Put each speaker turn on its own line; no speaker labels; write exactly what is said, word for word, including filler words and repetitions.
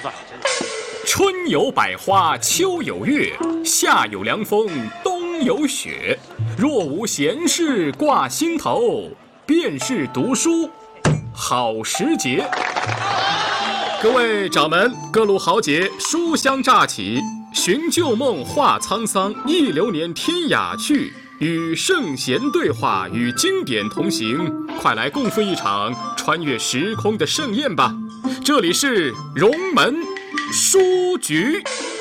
算。
春有百花，秋有月，夏有凉风，冬有雪。若无闲事挂心头，便是读书好时节。各位掌门，各路豪杰，书香乍起，寻旧梦，话沧桑，忆流年，天涯去。与圣贤对话，与经典同行，快来共赴一场穿越时空的盛宴吧！这里是荣门书局。